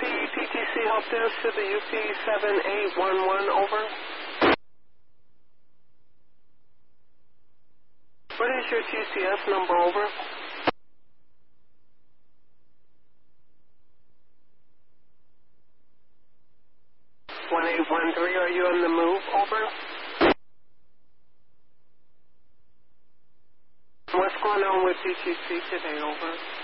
PTC help desk to the UP 7811, over. What is your TCS number, over? Are you on the move, over? What's going on with PTC today, over?